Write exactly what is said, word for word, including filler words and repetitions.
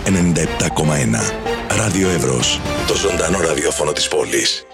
ενενήντα επτά κόμμα ένα. Ράδιο Εύρος, το ζωντανό ραδιόφωνο της πόλης.